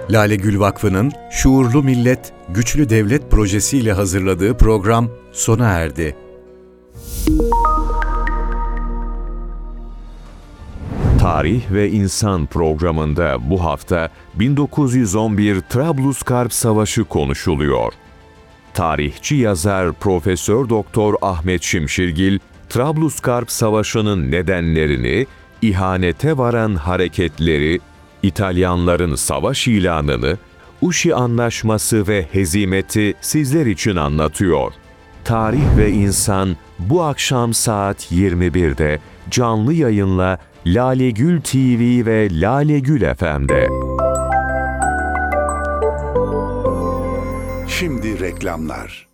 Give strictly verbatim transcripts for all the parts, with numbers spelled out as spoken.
Lale Gül Vakfı'nın Şuurlu Millet, Güçlü Devlet projesiyle hazırladığı program sona erdi. Tarih ve İnsan programında bu hafta bin dokuz yüz on bir Trablusgarp Savaşı konuşuluyor. Tarihçi yazar Profesör Doktor Ahmet Şimşirgil, Trablusgarp Savaşı'nın nedenlerini, ihanete varan hareketleri, İtalyanların savaş ilanını, Uşi Anlaşması ve hezimeti sizler için anlatıyor. Tarih ve İnsan bu akşam saat yirmi birde canlı yayınla Lale Gül T V ve Lale Gül F M'de. Şimdi reklamlar.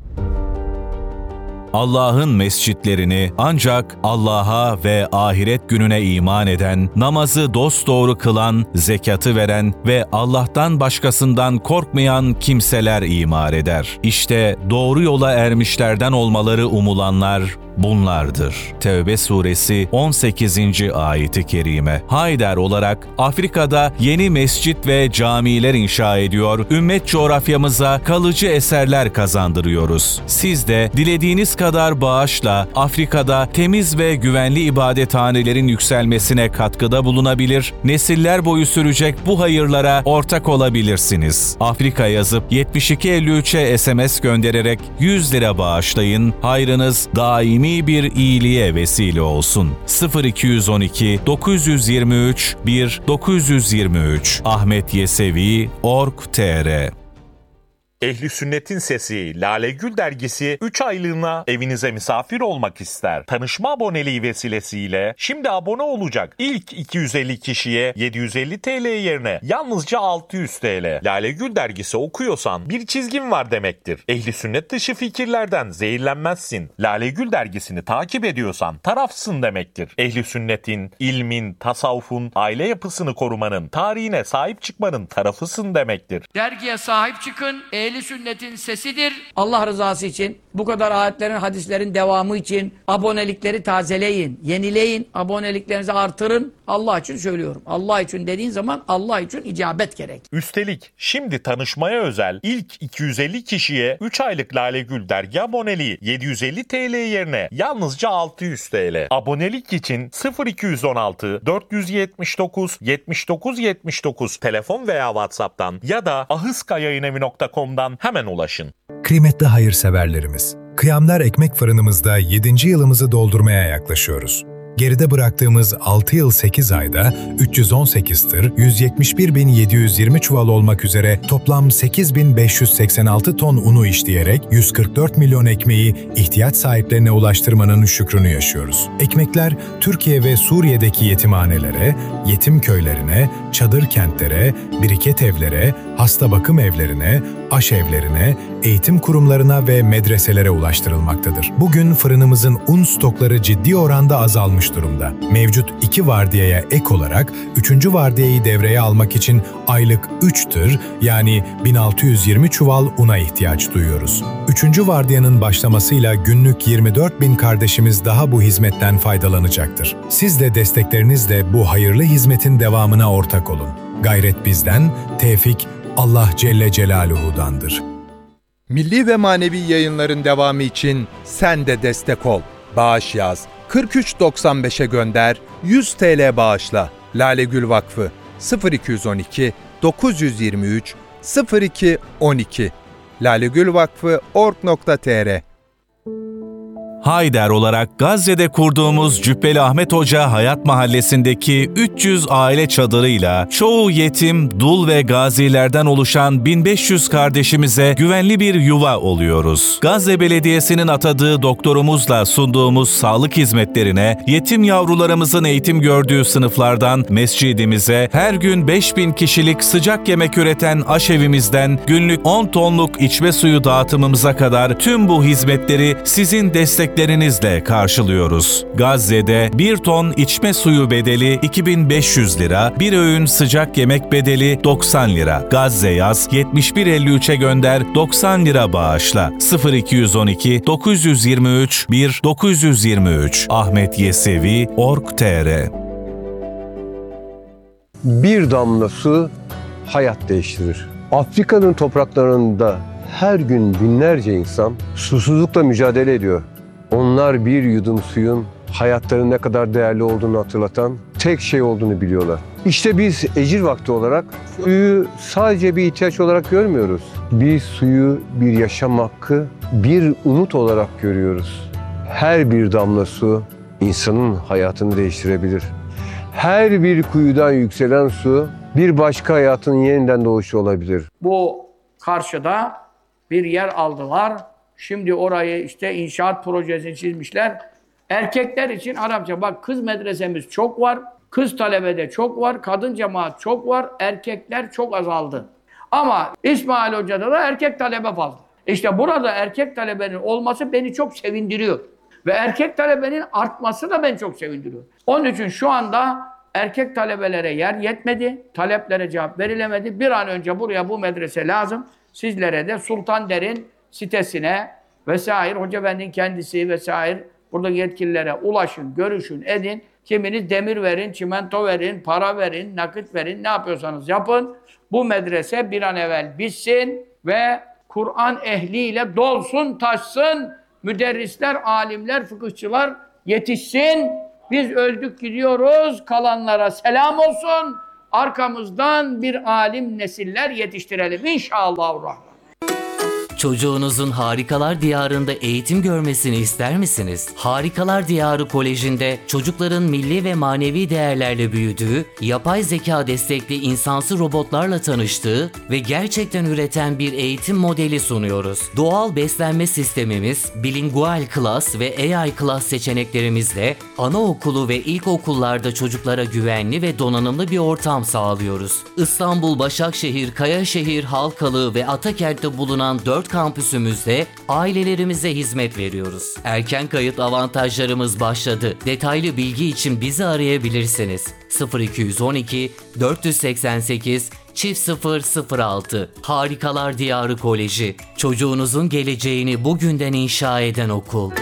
Allah'ın mescitlerini ancak Allah'a ve ahiret gününe iman eden, namazı dosdoğru kılan, zekatı veren ve Allah'tan başkasından korkmayan kimseler imar eder. İşte doğru yola ermişlerden olmaları umulanlar bunlardır. Tevbe suresi on sekizinci ayeti kerime. Haydar olarak Afrika'da yeni mescit ve camiler inşa ediyor, ümmet coğrafyamıza kalıcı eserler kazandırıyoruz. Siz de dilediğiniz kadar bağışla Afrika'da temiz ve güvenli ibadethanelerin yükselmesine katkıda bulunabilir, nesiller boyu sürecek bu hayırlara ortak olabilirsiniz. Afrika yazıp yetmiş iki elli üçe S M S göndererek yüz lira bağışlayın, hayrınız daimi bir iyiliğe vesile olsun. sıfır iki yüz on iki dokuz yüz yirmi üç bir dokuz yüz yirmi üç Ahmet Yesevi nokta org nokta tr. Ehli Sünnet'in Sesi Lale Gül dergisi üç aylığına evinize misafir olmak ister. Tanışma aboneliği vesilesiyle şimdi abone olacak ilk iki yüz elli kişiye yedi yüz elli TL yerine yalnızca altı yüz TL. Lale Gül dergisi okuyorsan bir çizgin var demektir. Ehli Sünnet dışı fikirlerden zehirlenmezsin. Lale Gül dergisini takip ediyorsan tarafsın demektir. Ehli Sünnet'in, ilmin, tasavvufun, aile yapısını korumanın, tarihine sahip çıkmanın tarafısın demektir. Dergiye sahip çıkın. Ehli Sünnet'in sesidir. Allah rızası için, bu kadar ayetlerin, hadislerin devamı için abonelikleri tazeleyin, yenileyin, aboneliklerinizi artırın. Allah için söylüyorum. Allah için dediğin zaman Allah için icabet gerek. Üstelik şimdi tanışmaya özel ilk iki yüz elli kişiye üç aylık Lale Gül dergi aboneliği yedi yüz elli TL yerine yalnızca altı yüz TL. Abonelik için sıfır iki yüz on altı dört yüz yetmiş dokuz yetmiş dokuz yetmiş dokuz telefon veya WhatsApp'tan ya da ahıskayayınevi nokta com'dan hemen ulaşın. Kıymetli hayırseverlerimiz, Kıyamlar Ekmek Fırınımızda yedinci yılımızı doldurmaya yaklaşıyoruz. Geride bıraktığımız altı yıl sekiz ayda üç yüz on sekiz tır, yüz yetmiş bir bin yedi yüz yirmi çuval olmak üzere toplam sekiz bin beş yüz seksen altı ton unu işleyerek yüz kırk dört milyon ekmeği ihtiyaç sahiplerine ulaştırmanın şükrünü yaşıyoruz. Ekmekler Türkiye ve Suriye'deki yetimhanelere, yetim köylerine, çadır kentlere, biriket evlere, hasta bakım evlerine, aşevlerine, eğitim kurumlarına ve medreselere ulaştırılmaktadır. Bugün fırınımızın un stokları ciddi oranda azalmış durumda. Mevcut iki vardiyaya ek olarak üçüncü vardiyayı devreye almak için aylık üç tır yani bin altı yüz yirmi çuval una ihtiyaç duyuyoruz. Üçüncü vardiyanın başlamasıyla günlük yirmi dört bin kardeşimiz daha bu hizmetten faydalanacaktır. Siz de desteklerinizle bu hayırlı hizmetin devamına ortak olun. Gayret bizden, tevfik Allah Celle Celaluhu'dandır. Milli ve manevi yayınların devamı için sen de destek ol. Bağış yaz, kırk üç doksan beşe gönder, yüz TL bağışla. Lale Gül Vakfı sıfır iki yüz on iki dokuz yüz yirmi üç sıfır iki on iki lalegülvakfı nokta org nokta tr. Haydar olarak Gazze'de kurduğumuz Cübbeli Ahmet Hoca Hayat Mahallesi'ndeki üç yüz aile çadırıyla çoğu yetim, dul ve gazilerden oluşan bin beş yüz kardeşimize güvenli bir yuva oluyoruz. Gazze Belediyesi'nin atadığı doktorumuzla sunduğumuz sağlık hizmetlerine, yetim yavrularımızın eğitim gördüğü sınıflardan mescidimize, her gün beş bin kişilik sıcak yemek üreten aşevimizden günlük on tonluk içme suyu dağıtımımıza kadar tüm bu hizmetleri sizin destek desteklerinizle karşılıyoruz. Gazze'de bir ton içme suyu bedeli iki bin beş yüz lira, bir öğün sıcak yemek bedeli doksan lira. Gazze yaz yetmiş bir elli üçe gönder doksan lira bağışla. sıfır iki yüz on iki dokuz yüz yirmi üç bir dokuz yüz yirmi üç Ahmet Yesevi nokta org nokta tr. Bir damla su hayat değiştirir. Afrika'nın topraklarında her gün binlerce insan susuzlukla mücadele ediyor. Onlar bir yudum suyun hayatlarının ne kadar değerli olduğunu hatırlatan tek şey olduğunu biliyorlar. İşte biz ecir vakti olarak suyu sadece bir ihtiyaç olarak görmüyoruz. Biz suyu bir yaşam hakkı, bir umut olarak görüyoruz. Her bir damla su insanın hayatını değiştirebilir. Her bir kuyudan yükselen su bir başka hayatın yeniden doğuşu olabilir. Bu karşıda bir yer aldılar. Şimdi orayı işte inşaat projesini çizmişler. Erkekler için Arapça, bak kız medresemiz çok var, kız talebede çok var, kadın cemaat çok var, erkekler çok azaldı. Ama İsmail Hoca'da da erkek talebe fazla. İşte burada erkek talebenin olması beni çok sevindiriyor. Ve erkek talebenin artması da beni çok sevindiriyor. Onun için şu anda erkek talebelere yer yetmedi, taleplere cevap verilemedi. Bir an önce buraya bu medrese lazım. Sizlere de Sultan Der'in sitesine vesaire, Hoca Efendi'nin kendisi vesaire buradaki yetkililere ulaşın, görüşün, edin. Kiminiz demir verin, çimento verin, para verin, nakit verin, ne yapıyorsanız yapın. Bu medrese bir an evvel bitsin ve Kur'an ehliyle dolsun, taşsın. Müderrisler, alimler, fıkıhçılar yetişsin. Biz öldük gidiyoruz, kalanlara selam olsun. Arkamızdan bir alim nesiller yetiştirelim inşallahurrahman. Çocuğunuzun Harikalar Diyarı'nda eğitim görmesini ister misiniz? Harikalar Diyarı Koleji'nde çocukların milli ve manevi değerlerle büyüdüğü, yapay zeka destekli insansı robotlarla tanıştığı ve gerçekten üreten bir eğitim modeli sunuyoruz. Doğal beslenme sistemimiz, bilingual class ve A I class seçeneklerimizle anaokulu ve ilkokullarda çocuklara güvenli ve donanımlı bir ortam sağlıyoruz. İstanbul, Başakşehir, Kayaşehir, Halkalı ve Atakent'te bulunan dört kampüsümüzde ailelerimize hizmet veriyoruz. Erken kayıt avantajlarımız başladı. Detaylı bilgi için bizi arayabilirsiniz. sıfır iki on iki dört seksen sekiz çift sıfır sıfır altı. Harikalar Diyarı Koleji. Çocuğunuzun geleceğini bugünden inşa eden okul.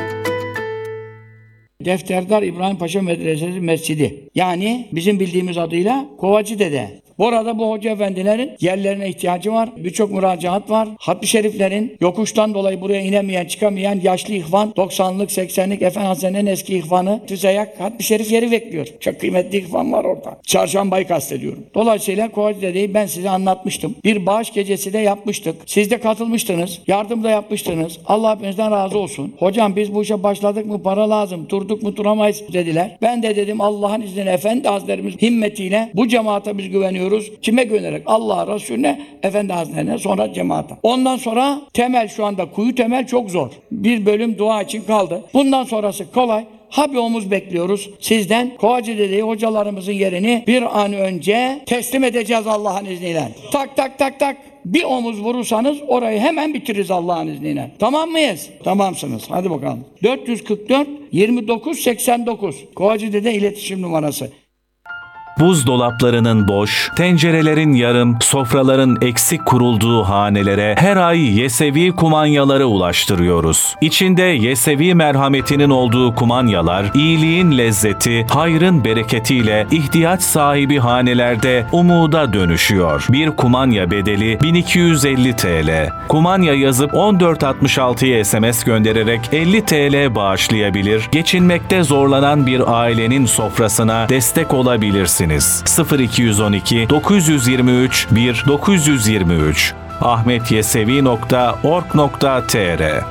Defterdar İbrahim Paşa Medresesi Mescidi. Yani bizim bildiğimiz adıyla Kovacı Dede. Bu arada bu hoca efendilerin yerlerine ihtiyacı var. Birçok müracaat var. Hatmi şeriflerin yokuştan dolayı buraya inemeyen, çıkamayan yaşlı ihvan, doksanlık, seksenlik Efendi Hazretleri'nin eski ihvanı Tüzeyak Hatmi şerif yeri bekliyor. Çok kıymetli ihvan var orada. Çarşambayı kastediyorum. Dolayısıyla Kovacı Dede'yi ben size anlatmıştım. Bir bağış gecesi de yapmıştık. Siz de katılmıştınız. Yardım da yapmıştınız. Allah hepinizden razı olsun. Hocam biz bu işe başladık mı para lazım. Durduk mu duramayız dediler. Ben de dedim Allah'ın izniyle Efendi Hazretlerimiz himmetiyle bu cemaate biz güveniyoruz. Kime güvenerek? Allah'a, Resulüne, Efendi Hazretlerine, sonra cemaate. Ondan sonra temel, şu anda kuyu temel çok zor. Bir bölüm dua için kaldı. Bundan sonrası kolay. Ha bir omuz bekliyoruz sizden. Kovacı Dede'yi, hocalarımızın yerini bir an önce teslim edeceğiz Allah'ın izniyle. Tak tak tak tak. Bir omuz vurursanız orayı hemen bitiririz Allah'ın izniyle. Tamam mıyız? Tamamsınız. Hadi bakalım. dört yüz kırk dört yirmi dokuz seksen dokuz. Kovacı Dede iletişim numarası. Buzdolaplarının boş, tencerelerin yarım, sofraların eksik kurulduğu hanelere her ay Yesevi kumanyaları ulaştırıyoruz. İçinde Yesevi merhametinin olduğu kumanyalar, iyiliğin lezzeti, hayrın bereketiyle ihtiyaç sahibi hanelerde umuda dönüşüyor. Bir kumanya bedeli bin iki yüz elli TL. Kumanya yazıp on dört altmış altıya S M S göndererek elli TL bağışlayabilir, geçinmekte zorlanan bir ailenin sofrasına destek olabilirsiniz. sıfır iki on iki dokuz yüz yirmi üç bir dokuz yüz yirmi üç ahmetyesevi nokta org nokta tr.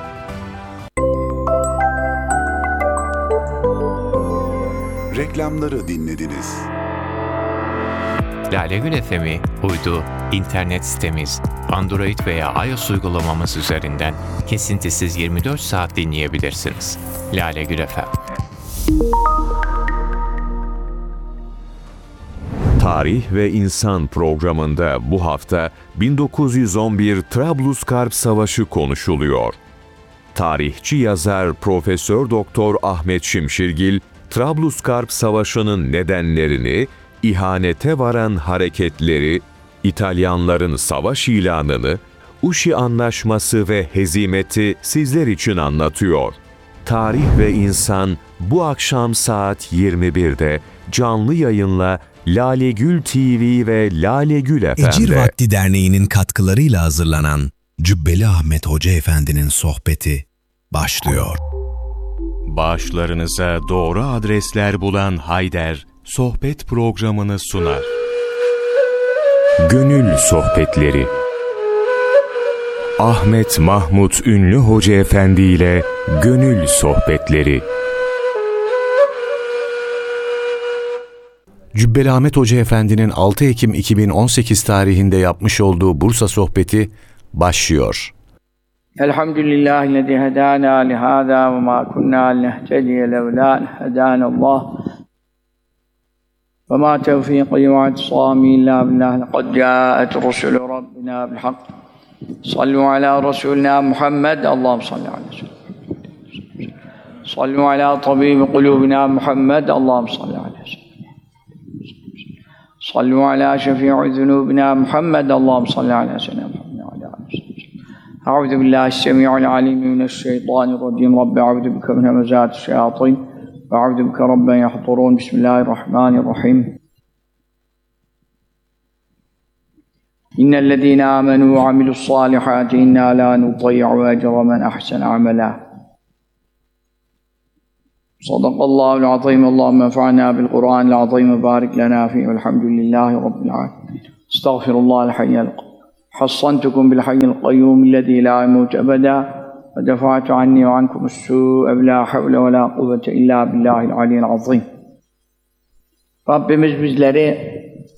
Reklamları dinlediniz. Lalegül F M'i uydu, internet sitemiz, Android veya iOS uygulamamız üzerinden kesintisiz yirmi dört saat dinleyebilirsiniz. Lalegül F M. Tarih ve İnsan programında bu hafta bin dokuz yüz on bir Trablusgarp Savaşı konuşuluyor. Tarihçi yazar Profesör Doktor Ahmet Şimşirgil, Trablusgarp Savaşı'nın nedenlerini, ihanete varan hareketleri, İtalyanların savaş ilanını, Uşi Anlaşması ve hezimeti sizler için anlatıyor. Tarih ve İnsan bu akşam saat yirmi birde canlı yayınla Lalegül T V ve Lalegül F M'de. Ecir Vakti Derneği'nin katkılarıyla hazırlanan Cübbeli Ahmet Hoca Efendi'nin sohbeti başlıyor. Bağışlarınıza doğru adresler bulan Hayder, sohbet programını sunar. Gönül Sohbetleri Ahmet Mahmut Ünlü Hoca Efendi ile Gönül Sohbetleri. Cübbeli Ahmet Hoca Efendi'nin altı Ekim iki bin on sekiz tarihinde yapmış olduğu Bursa sohbeti başlıyor. Elhamdülillahi hedâna lihâzâ ve mâ kunnâ lehtediye levlâ hedânallâh ve mâ tevfîqi ve i'tisâmî illâ billâh lekad câet rusulü Rabbina bilhak. Sallu alâ Resulina Muhammed. Allahümme salli alâ Resulina. Sallu alâ tabîbi kulûbina Muhammed. Allahümme salli alâ Resulina. Sallu alâ şefî'i zunûbina Muhammed. Allahümme salli alâ Resulina. أعوذ بالله السميع العليم من الشيطان الرجيم رب أعوذ بك من همزات الشياطين وأعوذ بك رب أن يحضرون بسم الله الرحمن الرحيم إن الذين آمنوا وعملوا الصالحات إنا لا نضيع أجر من أحسن عملا صدق الله العظيم اللهم انفعنا بالقرآن العظيم وبارك لنا فيه والحمد لله رب العالمين استغفر الله الحي القيوم حصنتكم بالحي القيوم الذي لا يموت أبدا ودفعت عني وعنكم السوء بلا حول ولا قوة إلا بالله العلي العظيم. Rabbimiz bizleri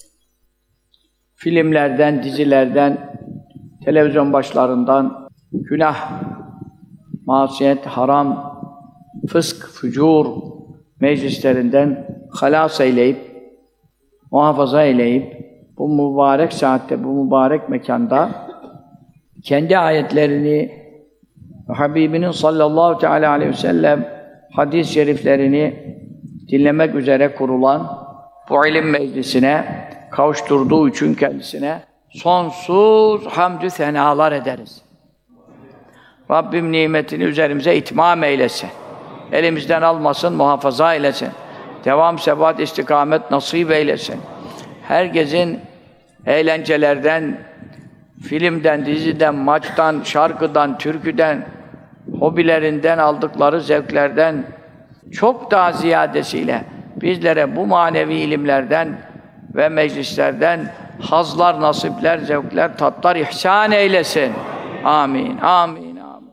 filmlerden, dizilerden, televizyon başlarından, günah, masiyet, haram, fısk, fücur meclislerinden halas eyleyip, muhafaza eyleyip, bu mübarek saatte, bu mübarek mekanda kendi ayetlerini ve Habibinin sallallahu teala aleyhi ve sellem hadis-i şeriflerini dinlemek üzere kurulan bu ilim meclisine kavuşturduğu için kendisine sonsuz hamdü senalar ederiz. Rabbim nimetini üzerimize itmam eylesin. Elimizden almasın, muhafaza eylesin. Devam, sebat, istikamet nasip eylesin. Herkesin eğlencelerden, filmden, diziden, maçtan, şarkıdan, türküden, hobilerinden aldıkları zevklerden çok daha ziyadesiyle bizlere bu manevi ilimlerden ve meclislerden hazlar, nasipler, zevkler, tatlar ihsan eylesin. Amin, amin, amin.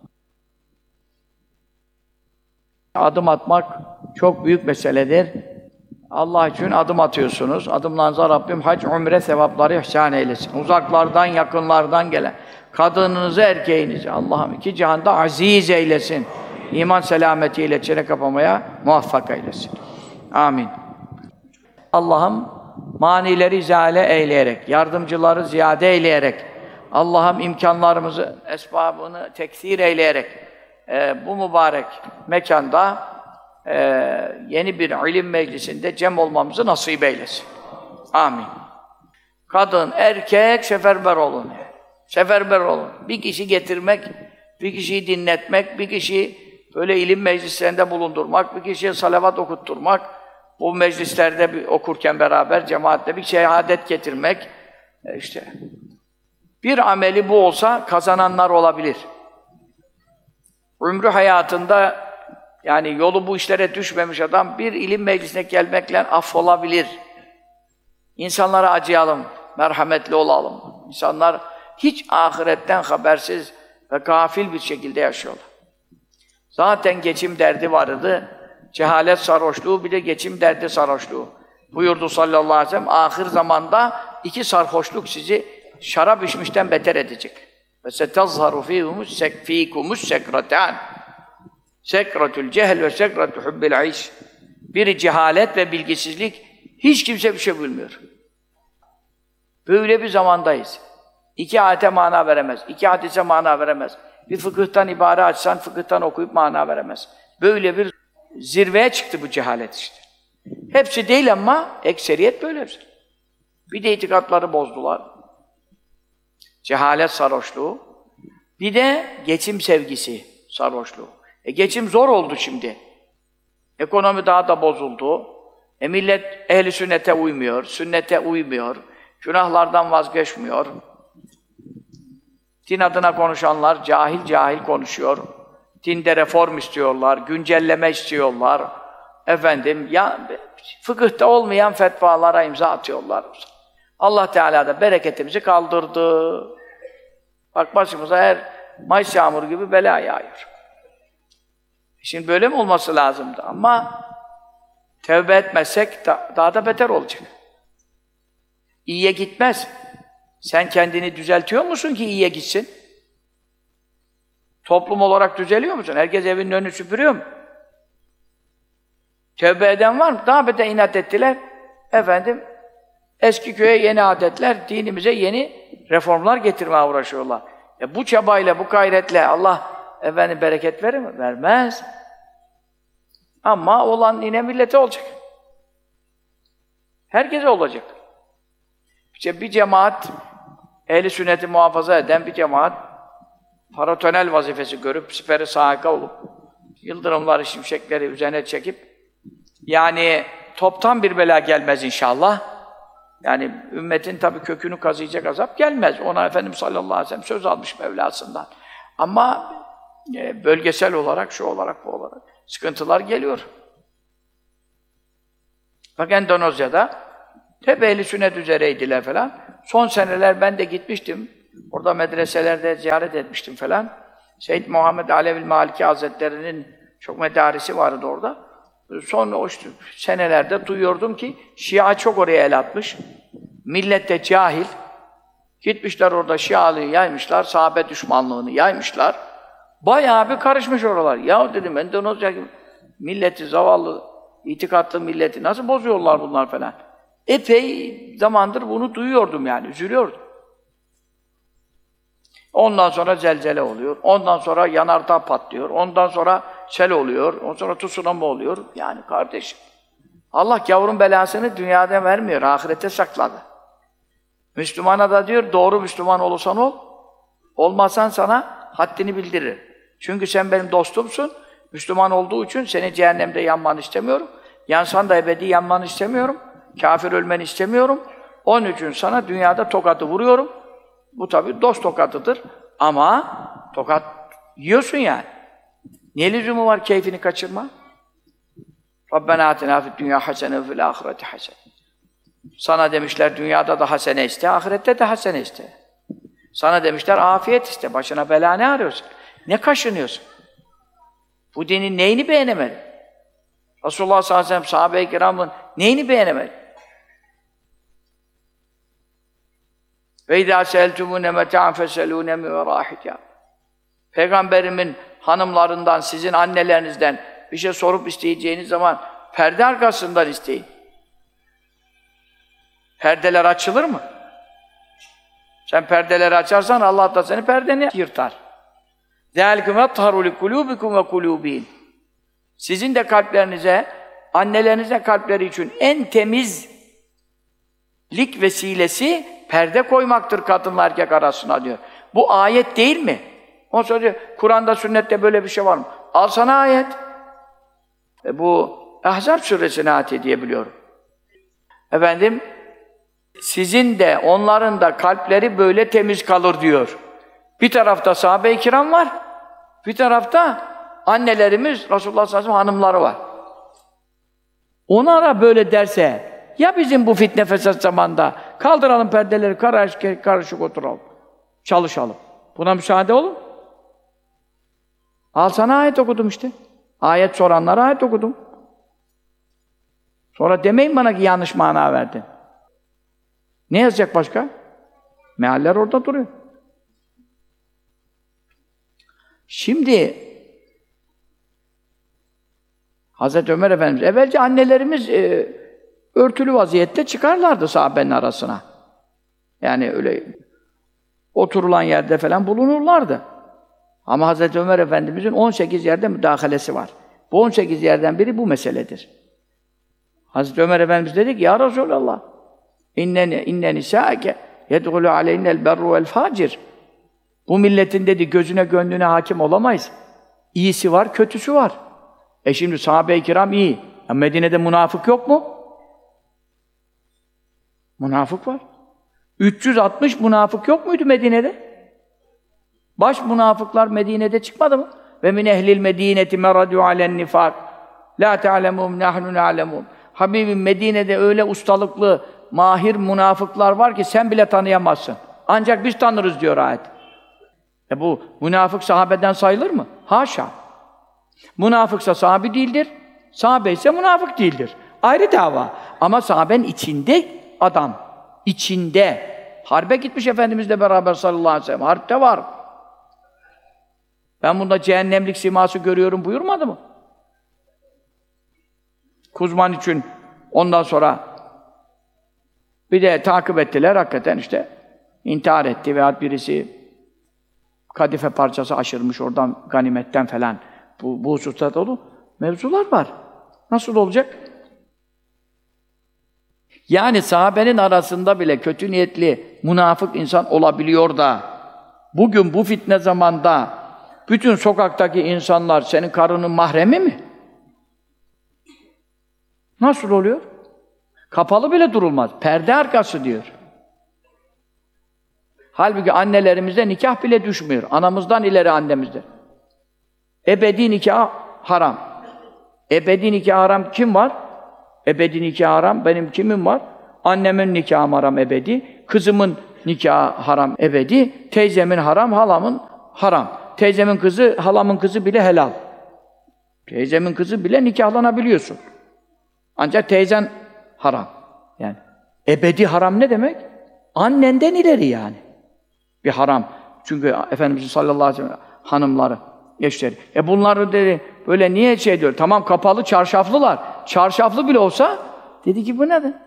Adım atmak çok büyük meseledir. Allah için adım atıyorsunuz. Adımlarınıza Rabbim hac, umre sevapları ihsan eylesin. Uzaklardan, yakınlardan gelen kadınınızı, erkeğinizi Allah'ım iki cihanda aziz eylesin. İman selametiyle çene kapamaya muvaffak eylesin. Amin. Allah'ım manileri izale eyleyerek, yardımcıları ziyade eyleyerek, Allah'ım imkanlarımızı, esbabını tekthir eyleyerek e, bu mübarek mekanda Ee, yeni bir ilim meclisinde cem olmamızı nasip eylesin. Amin. Kadın, erkek seferber olun. Seferber olun. Bir kişi getirmek, bir kişiyi dinletmek, bir kişi böyle ilim meclislerinde bulundurmak, bir kişiye salavat okutturmak, bu meclislerde bir, okurken beraber cemaatle bir şehadet getirmek, e işte bir ameli bu olsa kazananlar olabilir. Ömrü hayatında yani yolu bu işlere düşmemiş adam bir ilim meclisine gelmekle affolabilir. İnsanlara acıyalım, merhametli olalım. İnsanlar hiç ahiretten habersiz ve gafil bir şekilde yaşıyorlar. Zaten geçim derdi vardı. Cehalet sarhoşluğu bir de geçim derdi sarhoşluğu. Buyurdu sallallahu aleyhi ve sellem, ahir zamanda iki sarhoşluk sizi şarap içmişten beter edecek. Ve setazharu fîkumus sekretân. Sekretül cehl ve sekretü hubbil ayş. Biri cehalet ve bilgisizlik, hiç kimse bir şey bilmiyor. Böyle bir zamandayız. İki ayete mana veremez, iki hadise mana veremez. Bir fıkıhtan ibare açsan, fıkıhtan okuyup mana veremez. Böyle bir zirveye çıktı bu cehalet işte. Hepsi değil ama ekseriyet böyle hepsi. Bir de itikatları bozdular. Cehalet sarhoşluğu. Bir de geçim sevgisi sarhoşluğu. E geçim zor oldu şimdi. Ekonomi daha da bozuldu. E millet ehli sünnete uymuyor, sünnete uymuyor, günahlardan vazgeçmiyor. Din adına konuşanlar cahil cahil konuşuyor. Dinde reform istiyorlar, güncelleme istiyorlar. Efendim, ya fıkıhta olmayan fetvalara imza atıyorlar. Allah Teala da bereketimizi kaldırdı. Bak başımıza her Mayıs yağmuru gibi bela yağıyor. Şimdi böyle mi olması lazımdı? Ama tevbe etmezsek da, daha da beter olacak. İyiye gitmez. Sen kendini düzeltiyor musun ki iyiye gitsin? Toplum olarak düzeliyor musun? Herkes evinin önünü süpürüyor mu? Tevbe eden var mı? Daha beter inat ettiler. Efendim, eski köye yeni adetler, dinimize yeni reformlar getirmeye uğraşıyorlar. E bu çabayla, bu gayretle Allah efendim bereket verir mi? Vermez. Ama olan yine millete olacak. Herkese olacak. İşte bir cemaat, ehli sünneti muhafaza eden bir cemaat, paratonel vazifesi görüp, siperi sahika olup, yıldırımları, şimşekleri üzerine çekip, yani toptan bir bela gelmez inşallah. Yani ümmetin tabii kökünü kazıyacak azap gelmez. Ona Efendimiz sallallahu aleyhi ve sellem söz almış Mevlasından. Ama e, bölgesel olarak, şu olarak, bu olarak sıkıntılar geliyor. Bak Endonezya'da hep ehli sünnet üzereydiler falan. Son seneler ben de gitmiştim. Orada medreselerde ziyaret etmiştim falan. Seyyid Muhammed Alevil Maliki Hazretleri'nin çok medarisi vardı orada. Sonra o işte senelerde duyuyordum ki Şia çok oraya el atmış. Millet de cahil. Gitmişler orada Şialığı yaymışlar, sahabe düşmanlığını yaymışlar. Bayağı bir karışmış oralar. Ya dedim Endonezya gibi milleti, zavallı, itikatlı milleti nasıl bozuyorlar bunlar falan. Epey zamandır bunu duyuyordum yani, üzülüyordum. Ondan sonra zelzele oluyor, ondan sonra yanardağ patlıyor, ondan sonra sel oluyor, ondan sonra tsunami oluyor. Yani kardeşim, Allah gavurun belasını dünyada vermiyor, ahirete sakladı. Müslümana da diyor, doğru Müslüman olursan ol, olmazsan sana haddini bildirir. Çünkü sen benim dostumsun, Müslüman olduğu için seni cehennemde yanmanı istemiyorum, yansan da ebedi yanmanı istemiyorum, kafir ölmeni istemiyorum, onun için sana dünyada tokadı vuruyorum. Bu tabii dost tokatıdır ama tokat yiyorsun yani. Niye lüzumu var keyfini kaçırma? Rabbena atina fid dünya hasene ve fil ahireti hasene. Sana demişler dünyada da hasene iste, ahirette de hasene iste. Sana demişler afiyet iste, başına bela ne arıyorsun? Ne kaşınıyorsun? Bu dinin neyini beğenemedin? Resulullah sallallahu aleyhi ve sellem sahabe-i kiramın neyini beğenemedin? Ve izâ seeltumûne meta'an feselûne mi verâhicâ. Peygamberimin hanımlarından, sizin annelerinizden bir şey sorup isteyeceğiniz zaman perde arkasından isteyin. Perdeler açılır mı? Sen perdeleri açarsan Allah da seni perdeni yırtar. ذَٰلِكُمْ اَطْهَرُ لِكُلُوبِكُمْ وَكُلُوبِينَ. Sizin de kalplerinize, annelerinizin kalpleri için en temizlik vesilesi perde koymaktır kadınla erkek arasına diyor. Bu ayet değil mi? Ondan sonra diyor, Kur'an'da, sünnette böyle bir şey var mı? Al sana ayet. E bu Ahzab suresine ayet diye biliyorum. Efendim, sizin de onların da kalpleri böyle temiz kalır diyor. Bir tarafta sahabe-i kiram var, bir tarafta annelerimiz, Resulullah sallallahu aleyhi ve sellem hanımları var. Onlara böyle derse, ya bizim bu fitne fesat zamanda kaldıralım perdeleri, karışık, karışık oturalım, çalışalım. Buna müsaade olun. Al sana ayet okudum işte. Ayet soranlara ayet okudum. Sonra demeyin bana ki yanlış mana verdin. Ne yazacak başka? Mealler orada duruyor. Şimdi Hazreti Ömer Efendimiz, evvelce annelerimiz e, örtülü vaziyette çıkarlardı sahabenin arasına. Yani öyle oturulan yerde falan bulunurlardı. Ama Hazreti Ömer Efendimiz'in on sekiz yerde müdahalesi var. Bu on sekiz yerden biri bu meseledir. Hazreti Ömer Efendimiz dedi ki, ya Resulallah, inneni inne nisâke yedhulû aleynel berru vel facir. Bu milletin dedi gözüne gönlüne hakim olamayız. İyisi var, kötüsü var. E şimdi sahabe-i kiram iyi. Ya Medine'de münafık yok mu? Münafık var. üç yüz altmış münafık yok muydu Medine'de? Baş münafıklar Medine'de çıkmadı mı? Ve min ehlil medineti meradu alen nifak. La ta'lemum nahnu na'lemun. Habibim Medine'de öyle ustalıklı, mahir münafıklar var ki sen bile tanıyamazsın. Ancak biz tanırız diyor ayet. E bu münafık sahabeden sayılır mı? Haşa. Münafıksa sahabi değildir. Sahabe ise münafık değildir. Ayrı dava. Ama sahabenin içinde adam. İçinde. Harbe gitmiş Efendimizle beraber sallallahu aleyhi ve sellem. Harpte var. Ben bunda cehennemlik siması görüyorum buyurmadı mı? Kuzman için ondan sonra bir de takip ettiler hakikaten işte intihar etti veya birisi kadife parçası aşırmış oradan ganimetten falan. Bu, bu hususta dolu mevzular var. Nasıl olacak? Yani sahabenin arasında bile kötü niyetli, münafık insan olabiliyor da bugün bu fitne zamanda bütün sokaktaki insanlar senin karının mahremi mi? Nasıl oluyor? Kapalı bile durulmaz. Perde arkası diyor. Halbuki annelerimizde nikah bile düşmüyor. Anamızdan ileri annemizde. Ebedi nikah haram. Ebedi nikah haram kim var? Ebedi nikah haram benim kimim var? Annemin nikahı haram ebedi. Kızımın nikahı haram ebedi. Teyzemin haram, halamın haram. Teyzemin kızı, halamın kızı bile helal. Teyzemin kızı bile nikahlanabiliyorsun. Ancak teyzen haram. Yani ebedi haram ne demek? Annenden ileri yani. Bir haram. Çünkü Efendimiz sallallahu aleyhi ve sellem hanımları, eşleri. E bunları dedi, böyle niye şey diyor? Tamam kapalı, çarşaflılar. Çarşaflı bile olsa, dedi ki bu nedir?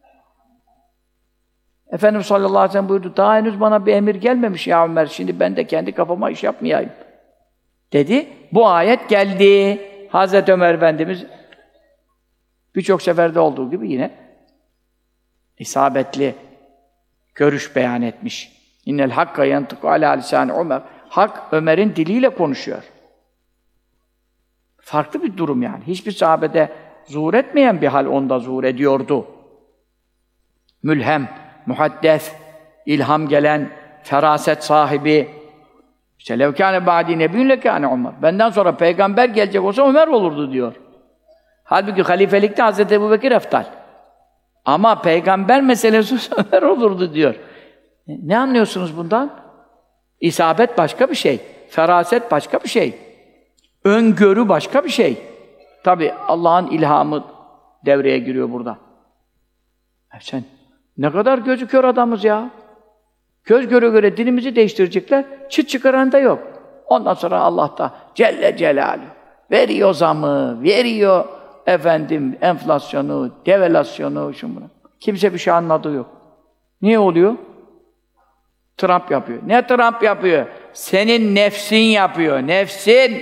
Efendimiz sallallahu aleyhi ve sellem buyurdu, daha henüz bana bir emir gelmemiş ya Ömer, şimdi ben de kendi kafama iş yapmayayım. Dedi, bu ayet geldi. Hazreti Ömer Efendimiz birçok seferde olduğu gibi yine isabetli görüş beyan etmiş. İnnel hakka yantıku ala lisani Ömer. Hak Ömer'in diliyle konuşuyor. Farklı bir durum yani. Hiçbir sahabede zuhur etmeyen bir hal onda zuhur ediyordu. Mülhem, muhaddes, ilham gelen, feraset sahibi. İşte levkâne ba'dî nebiyyün lekâne Ömer. Benden sonra peygamber gelecek olsa Ömer olurdu diyor. Halbuki halifelikte Hazreti Ebubekir eftal. Ama peygamber meselesi Ömer olurdu diyor. Ne anlıyorsunuz bundan? İsabet başka bir şey. Feraset başka bir şey. Öngörü başka bir şey. Tabi Allah'ın ilhamı devreye giriyor burada. E sen ne kadar gözü kör adamız ya. Göz göre göre dinimizi değiştirecekler. Çıt çıkaran da yok. Ondan sonra Allah da Celle Celaluhu veriyor zamı, veriyor efendim enflasyonu, devalüasyonu, şunu bunu. Kimse bir şey anladığı yok. Niye oluyor? Trump yapıyor. Ne Trump yapıyor? Senin nefsin yapıyor. Nefsin.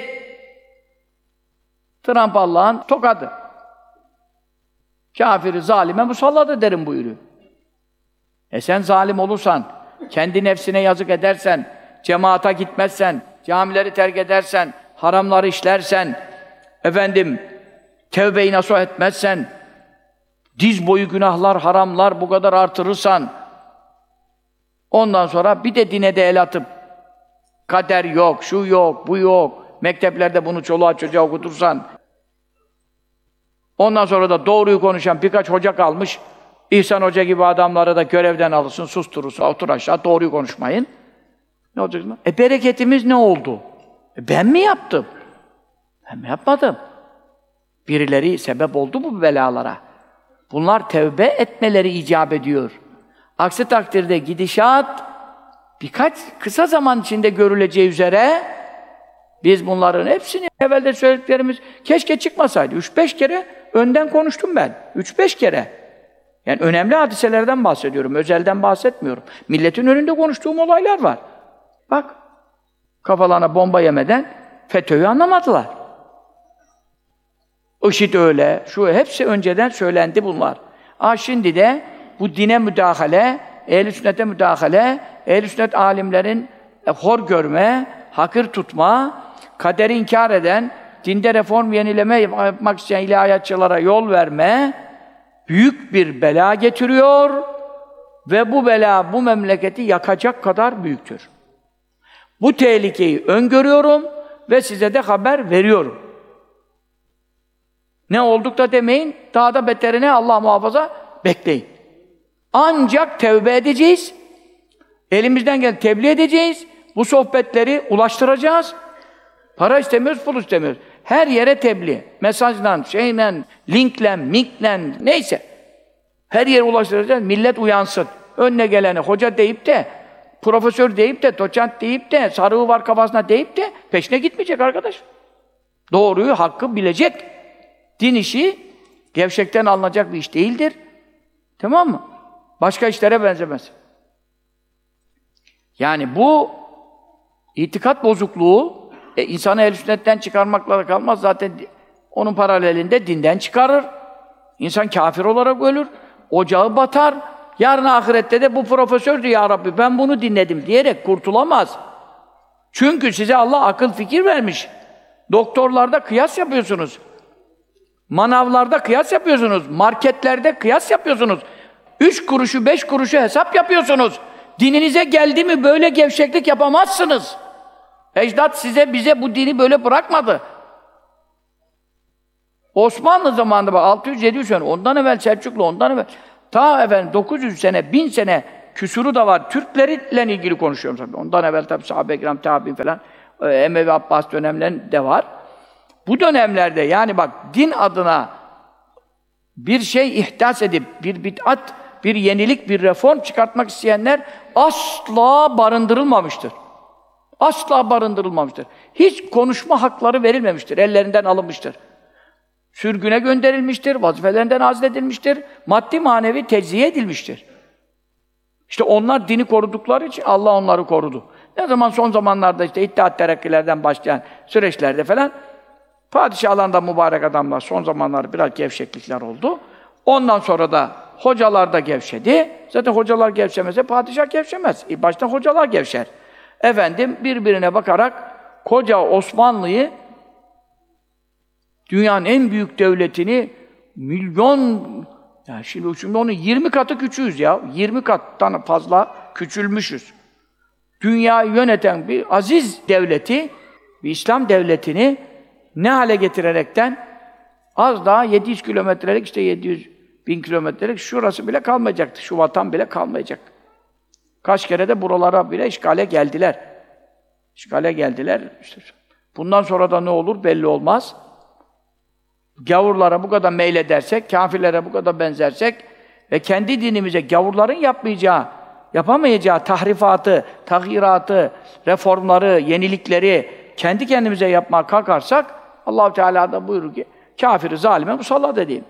Trump Allah'ın tokadı. Kafiri, zalime musallat ederim buyuruyor. E sen zalim olursan, kendi nefsine yazık edersen, cemaata gitmezsen, camileri terk edersen, haramları işlersen, efendim, tevbe-i nasuh etmezsen, diz boyu günahlar, haramlar bu kadar artırırsan, ondan sonra bir de dine de el atıp, kader yok, şu yok, bu yok, mekteplerde bunu çoluğa çocuğa okutursan, ondan sonra da doğruyu konuşan birkaç hoca kalmış, İhsan Hoca gibi adamları da görevden alırsın, susturursun, otur aşağı, doğruyu konuşmayın. Ne olacak mı? E bereketimiz ne oldu? E ben mi yaptım? Ben mi yapmadım? Birileri sebep oldu bu belalara. Bunlar tevbe etmeleri icap ediyor. Aksi takdirde gidişat birkaç kısa zaman içinde görüleceği üzere biz bunların hepsini evvelde söylediklerimiz keşke çıkmasaydı. Üç beş kere önden konuştum ben. Üç beş kere. Yani önemli hadiselerden bahsediyorum, özelden bahsetmiyorum. Milletin önünde konuştuğum olaylar var. Bak, kafalarına bomba yemeden FETÖ'yü anlamadılar. IŞİD öyle, şu hepsi önceden söylendi bunlar. Aa şimdi de bu dine müdahale, ehl-i sünnete müdahale, ehl-i sünnet alimlerin hor görme, hakir tutma, kaderi inkar eden, dinde reform yenileme yapmak isteyen ilahiyatçılara yol verme, büyük bir bela getiriyor Ve bu bela bu memleketi yakacak kadar büyüktür. Bu tehlikeyi öngörüyorum ve size de haber veriyorum. Ne olduk da demeyin, daha da beterine Allah muhafaza bekleyin. Ancak tevbe edeceğiz, elimizden gelen tebliğ edeceğiz, bu sohbetleri ulaştıracağız. Para istemiyoruz, pul istemiyoruz. Her yere tebliğ, mesajla, şeyle, linkle, minkle, neyse. Her yere ulaştıracağız, millet uyansın. Önüne geleni hoca deyip de, profesör deyip de, doçent deyip de, sarığı var kafasına deyip de peşine gitmeyecek arkadaş. Doğruyu, hakkı bilecek. Din işi gevşekten alınacak bir iş değildir. Tamam mı? Başka işlere benzemez. Yani bu itikat bozukluğu e, insanı ehl-i sünnetten çıkarmakla kalmaz. Zaten onun paralelinde dinden çıkarır. İnsan kafir olarak ölür. Ocağı batar. Yarın ahirette de bu profesördü ya Rabbi ben bunu dinledim diyerek kurtulamaz. Çünkü size Allah akıl fikir vermiş. Doktorlarda kıyas yapıyorsunuz. Manavlarda kıyas yapıyorsunuz. Marketlerde kıyas yapıyorsunuz. Üç kuruşu, beş kuruşu hesap yapıyorsunuz. Dininize geldi mi böyle gevşeklik yapamazsınız. Ecdat size, bize bu dini böyle bırakmadı. Osmanlı zamanında bak altı yüz yedi yüz sene, ondan evvel Selçuklu, ondan evvel ta efendim dokuz yüz sene, bin sene küsuru da var. Türklerle ilgili konuşuyorum tabii. Ondan evvel tabii sahabe-i kiram, tabi'in falan, Emevi Abbas dönemlerinde de var. Bu dönemlerde yani bak din adına bir şey ihdas edip bir bid'at, bir yenilik, bir reform çıkartmak isteyenler asla barındırılmamıştır. Asla barındırılmamıştır. Hiç konuşma hakları verilmemiştir. Ellerinden alınmıştır. Sürgüne gönderilmiştir, vazifelerinden azledilmiştir, maddi manevi tecziye edilmiştir. İşte onlar dini korudukları için Allah onları korudu. Ne zaman son zamanlarda işte İttihat Terakkilerden başlayan süreçlerde falan padişahlarında mübarek adamlar son zamanlarda biraz gevşeklikler oldu. Ondan sonra da hocalar da gevşedi. Zaten hocalar gevşemezse padişah gevşemez. Başta hocalar gevşer. Efendim birbirine bakarak koca Osmanlı'yı, dünyanın en büyük devletini milyon, yani şimdi, şimdi onun yirmi katı küçüğüz ya. yirmi kattan fazla küçülmüşüz. Dünyayı yöneten bir aziz devleti, bir İslam devletini ne hale getirerekten az daha yedi yüz kilometrelik, işte yedi yüz bin kilometrelik şurası bile kalmayacaktı. Şu vatan bile kalmayacak. Kaç kere de buralara bile işgale geldiler. İşgale geldiler. İşte bundan sonra da ne olur belli olmaz. Gavurlara bu kadar meyledersek, kafirlere bu kadar benzersek ve kendi dinimize gavurların yapmayacağı, yapamayacağı tahrifatı, tagyiratı, reformları, yenilikleri kendi kendimize yapmaya kalkarsak Allah-u Teala da buyurur ki kafiri zalime musallat edeyim.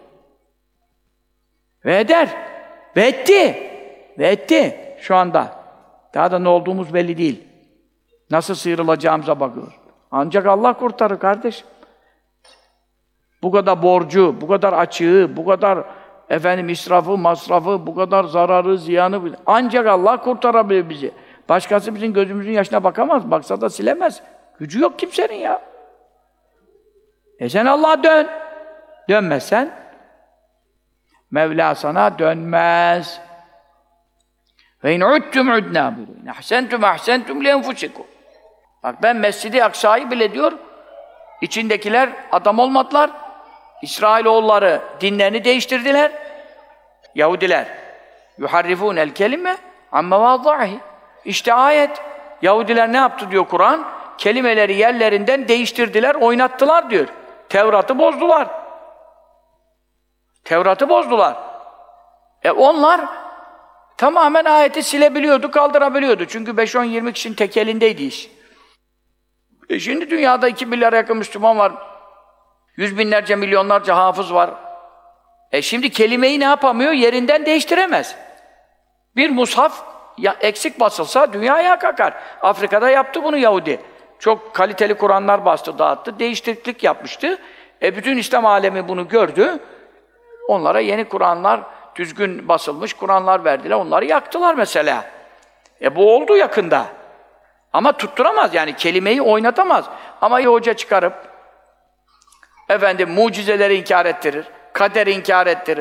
Ve eder. Ve etti. Ve etti şu anda. Daha da ne olduğumuz belli değil. Nasıl sıyrılacağımıza bakıyoruz. Ancak Allah kurtarır kardeş. Bu kadar borcu, bu kadar açığı, bu kadar efendim israfı, masrafı, bu kadar zararı, ziyanı ancak Allah kurtarabilir bizi. Başkası bizim gözümüzün yaşına bakamaz, baksa da silemez. Gücü yok kimsenin ya. E sen Allah'a dön. Dönmezsen Mevla sana dönmez. Ve in udtum udna buyuruyor. İn ahsentum ahsentum li enfusikum. Bak ben Mescid-i Aksa'yı bile diyor, içindekiler adam olmadılar. İsrailoğulları dinlerini değiştirdiler. Yahudiler. Yuharrifûnel kelime amma vâdâhi. İşte ayet. Yahudiler ne yaptı diyor Kur'an? Kelimeleri yerlerinden değiştirdiler, oynattılar diyor. Tevrat'ı bozdular. Tevrat'ı bozdular. E onlar tamamen ayeti silebiliyordu, kaldırabiliyordu. Çünkü beş on yirmi kişinin tek elindeydi iş. E şimdi dünyada iki milyara yakın Müslüman var. Yüz binlerce, milyonlarca hafız var. E şimdi kelimeyi ne yapamıyor? Yerinden değiştiremez. Bir mushaf ya eksik basılsa dünya ayağa kalkar. Afrika'da yaptı bunu Yahudi. Çok kaliteli Kur'anlar bastı, dağıttı, değişiklik yapmıştı. E bütün İslam alemi bunu gördü. Onlara yeni Kur'anlar, düzgün basılmış Kur'anlar verdiler. Onları yaktılar mesela. E bu oldu yakında. Ama tutturamaz yani, kelimeyi oynatamaz. Ama ya hoca çıkarıp efendim mucizeleri inkar ettirir, kaderi inkar ettirir,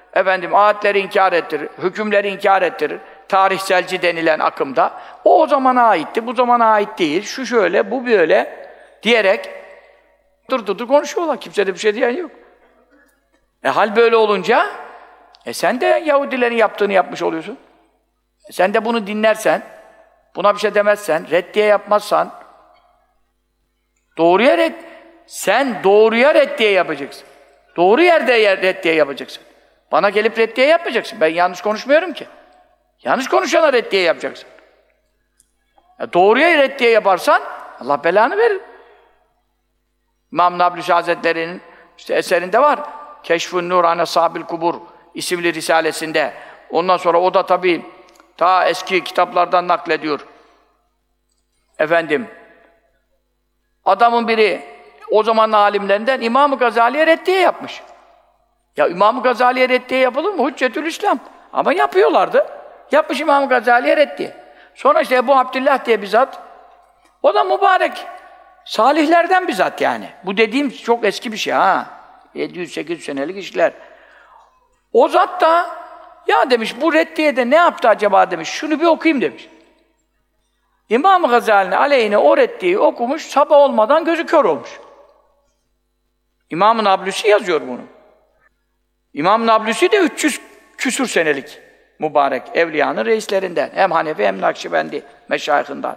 efendim ayetleri inkar ettirir, hükümleri inkar ettirir. Tarihselci denilen akımda. O o zamana aitti, bu zamana ait değil, şu şöyle, bu böyle diyerek dur dur dur konuşuyorlar. Kimse de bir şey diyen yok. E hal böyle olunca e sen de Yahudilerin yaptığını yapmış oluyorsun. E sen de bunu dinlersen, buna bir şey demezsen, reddiye yapmazsan doğruya red, sen doğruya reddiye yapacaksın. Doğru yerde yer, reddiye yapacaksın. Bana gelip reddiye yapmayacaksın. Ben yanlış konuşmuyorum ki. Yanlış konuşana reddiye yapacaksın. Ya doğruya reddiye yaparsan Allah belanı verir. İmam Nablusi Hazretleri'nin işte eserinde var. Keşf-ün Nur an Ashabil Kubur isimli risalesinde. Ondan sonra o da tabii ta eski kitaplardan naklediyor. Efendim, adamın biri o zamanın alimlerinden İmam-ı Gazali'ye reddiye yapmış. Ya İmam-ı Gazali'ye reddiye yapılır mı? Hüccetül İslam. Ama yapıyorlardı. Yapmış İmam-ı Gazali'ye reddiye. Sonra işte Ebu Abdillah diye bir zat, o da mübarek. Salihlerden bir zat yani. Bu dediğim çok eski bir şey ha. yedi yüz sekiz yüz senelik işler. O zat da ya demiş bu reddiyede ne yaptı acaba demiş. Şunu bir okuyayım demiş. İmam-ı Gazali'nin aleyhine o reddiyeyi okumuş, sabah olmadan gözü kör olmuş. İmam-ı Nablusi yazıyor bunu. İmam-ı Nablusi de üç yüz küsur senelik mübarek evliyanın reislerinden. Hem Hanefi hem Nakşibendi meşayihinden.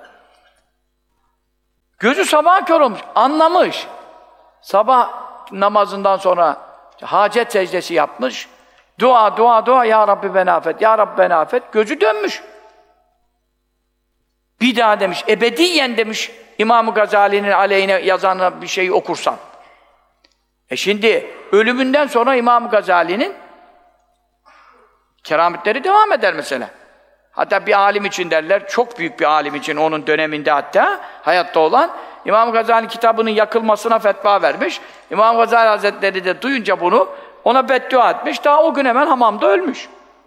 Gözü sabah kör olmuş, anlamış. Sabah namazından sonra hacet secdesi yapmış. Dua, dua, dua, Ya Rabbi beni affet, Ya Rabbi beni affet. Gözü dönmüş. Bir daha demiş, ebediyen demiş, İmam-ı Gazali'nin aleyhine yazanı bir şeyi okursan. E şimdi, ölümünden sonra İmam-ı Gazali'nin kerametleri devam eder mesela. Hatta bir alim için derler, çok büyük bir alim için, onun döneminde hatta, hayatta olan, İmam Gazali kitabının yakılmasına fetva vermiş. İmam Gazali Hazretleri de duyunca bunu, ona beddua etmiş, daha o gün hemen hamamda ölmüş.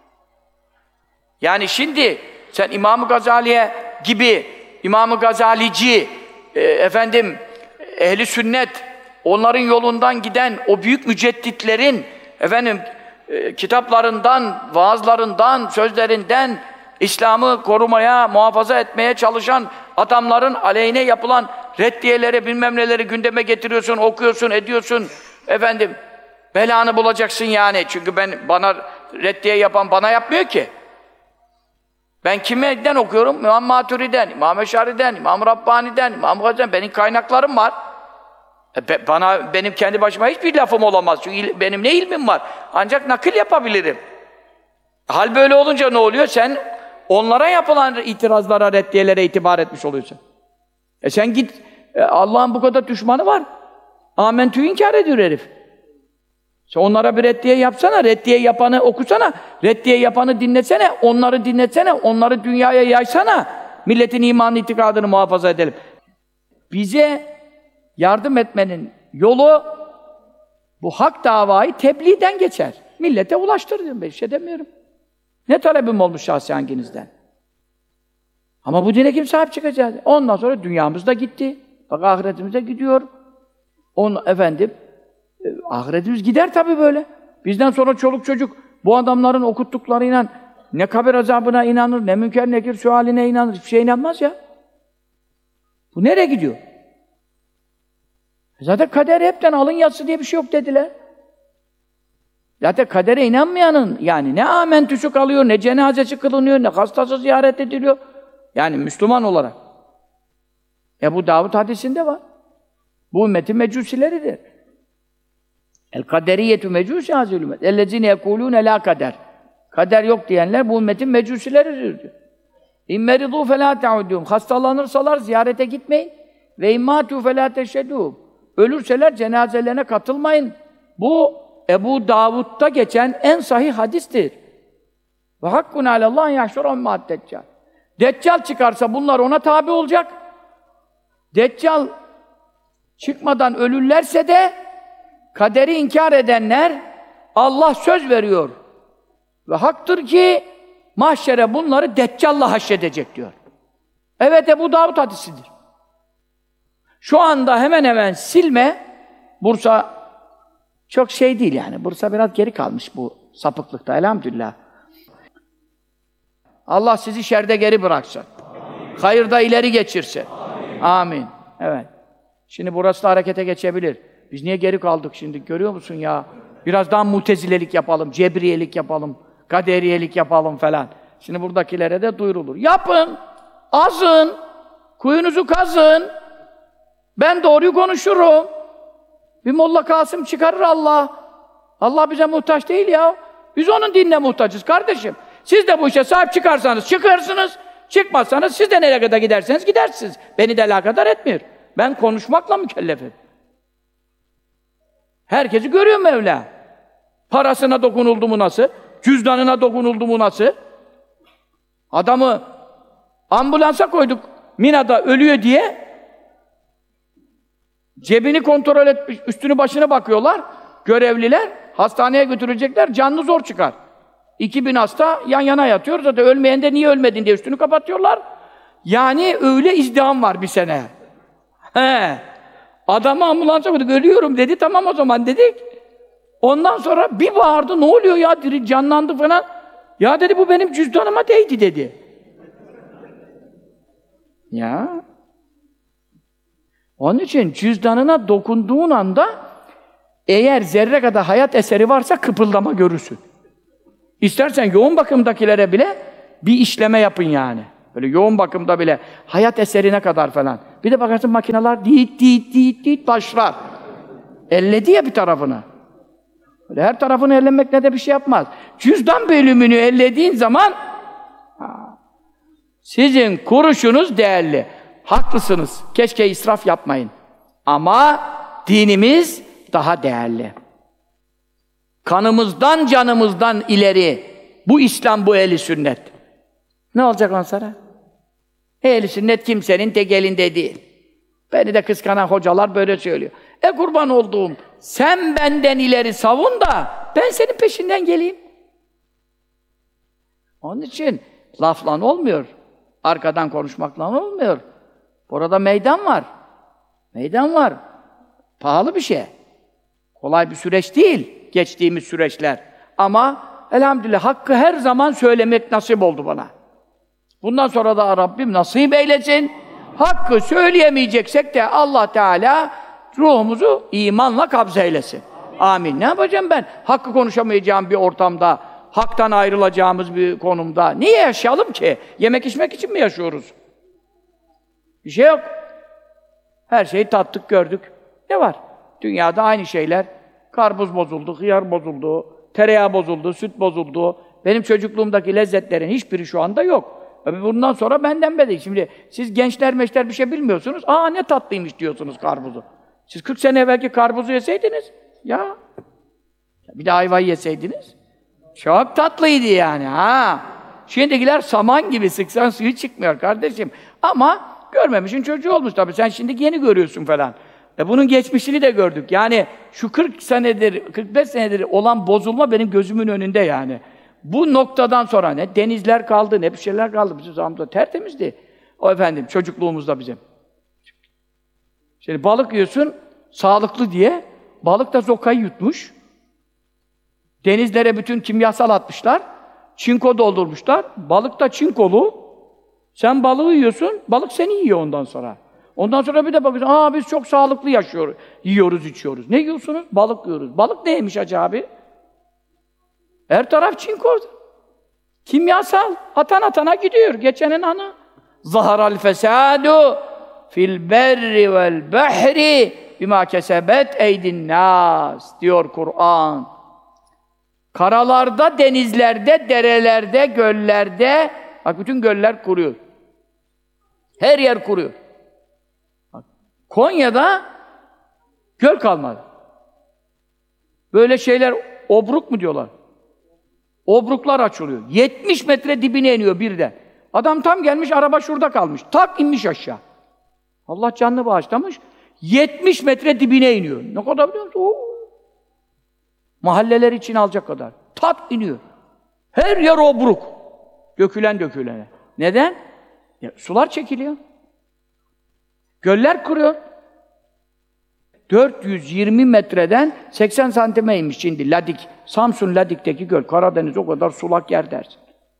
Yani şimdi, sen İmam Gazali'ye gibi, İmam Gazalici, e, efendim, ehli sünnet, onların yolundan giden o büyük mücedditlerin, efendim, e, kitaplarından, vaazlarından, sözlerinden, İslam'ı korumaya, muhafaza etmeye çalışan adamların aleyhine yapılan reddiyeleri, bilmem neleri gündeme getiriyorsun, okuyorsun, ediyorsun. Efendim, belanı bulacaksın yani. Çünkü ben bana reddiye yapan bana yapmıyor ki. Ben kimden okuyorum? İmam Maturi'den, İmam Eşari'den, İmam Rabbani'den, İmam Gazali'den. Benim kaynaklarım var. E be, bana, benim kendi başıma hiçbir lafım olamaz. Çünkü il, benim ne ilmim var? Ancak nakil yapabilirim. Hal böyle olunca ne oluyor? Sen onlara yapılan itirazlara, reddiyelere itibar etmiş oluyorsun. E sen git, e, Allah'ın bu kadar düşmanı var. Amentü'yü inkar ediyor herif. Sen onlara bir reddiye yapsana, reddiye yapanı okusana, reddiye yapanı dinletsene, onları dinletsene, onları dünyaya yaysana. Milletin imanı, itikadını muhafaza edelim. Bize yardım etmenin yolu bu hak davayı tebliğden geçer. Millete ulaştır diyorum, ben bir şey demiyorum. Ne talebim olmuş şahsi hanginizden? Ama bu dine kim sahip çıkacak? Ondan sonra dünyamız da gitti. Bak ahiretimiz de gidiyor. On, efendim, e, ahiretimiz gider tabii böyle. Bizden sonra çoluk çocuk bu adamların okuttuklarıyla ne kabir azabına inanır, ne münker nekir sualine inanır, hiçbir şey inanmaz ya. Bu nereye gidiyor? Zaten kader hepten alın yatsı diye bir şey yok dediler. Zaten kadere inanmayanın yani ne amentüsü kalıyor, ne cenazesi kılınıyor, ne hastası ziyaret ediliyor. Yani Müslüman olarak. Ebu Davud hadisinde var. Bu ümmetin mecusileridir. El kaderiyetü mecusi hazil ümmet. Ellezine yekulûne la kader. Kader yok diyenler bu ümmetin mecusileridir diyor. İmmeridû felâ te'udûm. Hastalanırsalar ziyarete gitmeyin. Ve immâtû felâ teşhedûm. Ölürseler cenazelerine katılmayın. Bu Ebu Davud'da geçen en sahih hadistir. Ve hakkun alallâhi yahşurun ma'ad deccal. Deccal çıkarsa bunlar ona tabi olacak. Deccal çıkmadan ölürlerse de kaderi inkar edenler Allah söz veriyor. Ve haktır ki mahşere bunları Deccal'la haşredecek diyor. Evet, Ebu Davud hadisidir. Şu anda hemen hemen silme, Bursa çok şey değil yani. Bursa biraz geri kalmış bu Sapıklıkta elhamdülillah. Allah sizi şerde geri bıraksın. Amin. Hayırda ileri geçirsin. Amin. Amin. Evet. Şimdi burası da harekete geçebilir. Biz niye geri kaldık şimdi? Görüyor musun ya? Biraz daha mutezilelik yapalım, cebriyelik yapalım, kaderiyelik yapalım falan. Şimdi buradakilere de duyurulur. Yapın, azın, kuyunuzu kazın. Ben doğruyu konuşurum. Bir Molla Kasım çıkarır Allah. Allah bize muhtaç değil ya. Biz onun dinine muhtaçız kardeşim. Siz de bu işe sahip çıkarsanız çıkarsınız, çıkmazsanız siz de nereye kadar giderseniz gidersiniz. Beni de alakadar etmiyor. Ben konuşmakla mükellefim. Herkesi görüyor Mevla. Parasına dokunuldu mu nasıl? Cüzdanına dokunuldu mu nasıl? Adamı ambulansa koyduk Mina'da ölüyor diye. Cebini kontrol etmiş, üstünü başına bakıyorlar. Görevliler, hastaneye götürecekler, canlı zor çıkar. iki bin hasta yan yana yatıyor. Zaten ölmeyen de niye ölmedin diye üstünü kapatıyorlar. Yani öyle izdiham var bir sene. He. Adamı ambulansa koyduk, ölüyorum dedi, tamam o zaman dedik. Ondan sonra bir bağırdı, ne oluyor ya, diri canlandı falan. Ya dedi, bu benim cüzdanıma değdi dedi. Ya. Onun için cüzdanına dokunduğun anda eğer zerre kadar hayat eseri varsa kıpıldama görürsün. İstersen yoğun bakımdakilere bile bir işleme yapın yani. Böyle yoğun bakımda bile hayat eserine kadar falan. Bir de bakarsın makineler dit dit dit dit başlar. Elledi ya bir tarafını. Böyle her tarafını ellemek ne de bir şey yapmaz. Cüzdan bölümünü ellediğin zaman ha, sizin kuruşunuz değerli. Haklısınız. Keşke israf yapmayın. Ama dinimiz daha değerli. Kanımızdan, canımızdan ileri. Bu İslam, bu ehli sünnet. Ne olacak ondan sonra? Ehli sünnet kimsenin tek elinde değil. Beni de kıskanan hocalar böyle söylüyor. E kurban olduğum, sen benden ileri savun da ben senin peşinden geleyim. Onun için lafla olmuyor. Arkadan konuşmakla olmuyor. Burada meydan var. Meydan var. Pahalı bir şey. Kolay bir süreç değil geçtiğimiz süreçler. Ama elhamdülillah hakkı her zaman söylemek nasip oldu bana. Bundan sonra da Rabbim nasip eylesin. Hakkı söyleyemeyeceksek de Allah Teala ruhumuzu imanla kabz eylesin. Amin. Ne yapacağım ben? Hakkı konuşamayacağım bir ortamda, haktan ayrılacağımız bir konumda. Niye yaşayalım ki? Yemek içmek için mi yaşıyoruz? Bir şey yok. Her şeyi tattık, gördük. Ne var? Dünyada aynı şeyler. Karpuz bozuldu, hıyar bozuldu, tereyağı bozuldu, süt bozuldu. Benim çocukluğumdaki lezzetlerin hiçbiri şu anda yok. Bundan sonra benden bedel. Şimdi siz gençler meşler bir şey bilmiyorsunuz. Aa ne tatlıymış diyorsunuz karpuzu. Siz kırk sene evvelki karpuzu yeseydiniz, ya bir de ayvayı yeseydiniz, çok tatlıydı yani ha. Şimdikiler saman gibi, sıksan suyu çıkmıyor kardeşim. Ama görmemişin çocuğu olmuş tabii. Sen şimdi yeni görüyorsun falan. E bunun geçmişini de gördük. Yani şu kırk senedir, kırk beş senedir olan bozulma benim gözümün önünde yani. Bu noktadan sonra ne denizler kaldı, ne bir şeyler kaldı. Bizim zamanımızda tertemizdi. O efendim, çocukluğumuzda bizim. Şimdi balık yiyorsun, sağlıklı diye. Balık da zokayı yutmuş. Denizlere bütün kimyasal atmışlar. Çinko doldurmuşlar. Balık da çinkolu. Sen balığı yiyorsun, balık seni yiyor ondan sonra. Ondan sonra bir de bakıyorsun, aa biz çok sağlıklı yaşıyoruz, yiyoruz, içiyoruz. Ne yiyorsunuz? Balık yiyoruz. Balık neymiş hacı abi? Her taraf çinko. Kimyasal. Atan atana gidiyor. Geçenin anı. Zaharal fesadu fil berri vel behri bima kesebet eydin nas diyor Kur'an. Karalarda, denizlerde, derelerde, göllerde, bak bütün göller kuruyor. Her yer kuruyor. Bak, Konya'da göl kalmadı. Böyle şeyler obruk mu diyorlar? Obruklar açılıyor. yetmiş metre dibine iniyor birden. Adam tam gelmiş, araba şurada kalmış. Tak inmiş aşağı. Allah canını bağışlamış. yetmiş metre dibine iniyor. Ne kadar biliyor musun? Oo. Mahalleler için alacak kadar. Tak iniyor. Her yer obruk. Dökülen dökülene. Neden? Ya, sular çekiliyor. Göller kuruyor. dört yüz yirmi metreden seksen santime inmiş şimdi Ladik. Samsun Ladik'teki göl. Karadeniz o kadar sulak yer dersin.